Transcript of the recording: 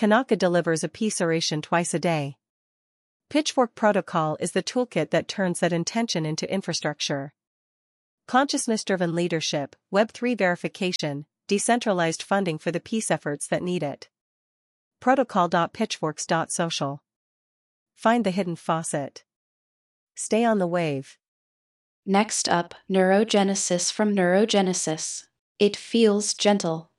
Kanaka delivers a peace oration twice a day. Pitchfork Protocol is the toolkit that turns that intention into infrastructure. Consciousness-driven leadership, Web3 verification, decentralized funding for the peace efforts that need it. Protocol.pitchforks.social. Find the hidden faucet. Stay on the wave. Next up, Neurogenesis from Neurogenesis. It feels gentle.